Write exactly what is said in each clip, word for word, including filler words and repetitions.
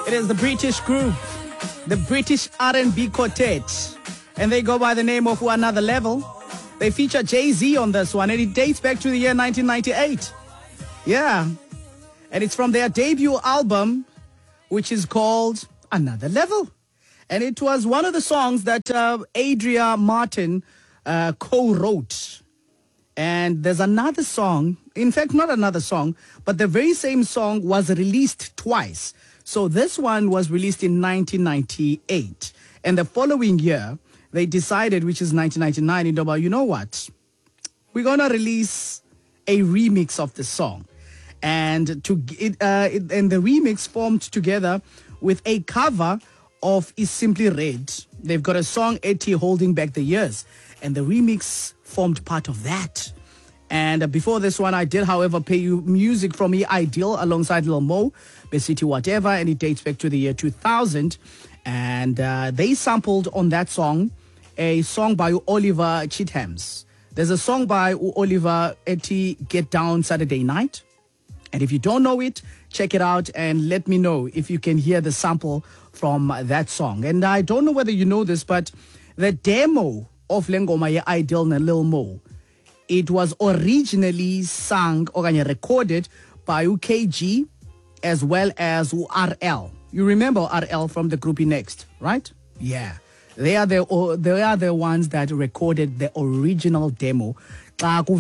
It is the British group, the British R and B Quartet, and they go by the name of Another Level. They feature Jay-Z on this one, and it dates back to the year nineteen ninety-eight. Yeah, and it's from their debut album, which is called Another Level. And it was one of the songs that uh, Adria Martin uh, co-wrote. And there's another song, in fact, not another song, but the very same song was released twice. So this one was released in nineteen ninety-eight. And the following year, they decided, which is nineteen ninety-nine, you know what? We're going to release a remix of the song. And to it, uh, it, and the remix formed together with a cover of Is Simply Red. They've got a song, Eti, Holding Back the Years. And the remix formed part of that. And uh, before this one, I did, however, pay you music from E Ideal alongside Lil Mo, Besiti Whatever, and it dates back to the year two thousand. And uh, they sampled on that song a song by Oliver Chithams. There's a song by Oliver Eti, Get Down Saturday Night. And if you don't know it, check it out and let me know if you can hear the sample from that song. And I don't know whether you know this, but the demo of Lengoma Ye Ideal and Lil Mo, it was originally sung or recorded by U K G as well as R L. You remember R L from the groupie Next, right? Yeah. They are the they are the ones that recorded the original demo. Ideal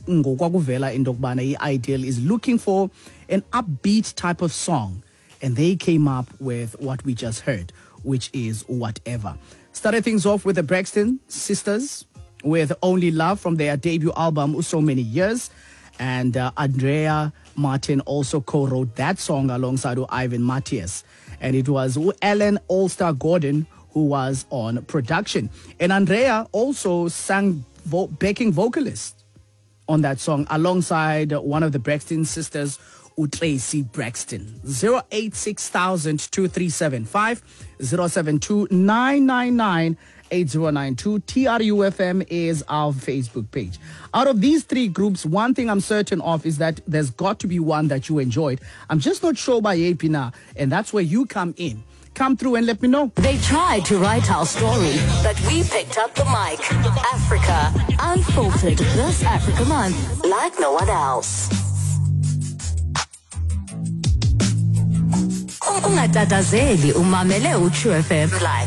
is looking for an upbeat type of song, and they came up with what we just heard, which is Whatever. Started things off with the Braxton Sisters with Only Love from their debut album So Many Years, and uh, Andrea Martin also co-wrote that song alongside Ivan Matias, and it was Ellen All-Star Gordon who was on production. And Andrea also sang vo- backing vocalist on that song alongside one of the Braxton sisters, Tracy Braxton. zero eight six thousand two three seven five, zero seven two nine nine nine eight zero nine two. T R U F M is our Facebook page. Out of these three groups, one thing I'm certain of is that there's got to be one that you enjoyed. I'm just not sure by Apina, and that's where you come in. Come through and let me know. They tried to write our story, but we picked up the mic. Africa Unfiltered this Africa month like no one else. Ungatatazeli umamele uTrueFM like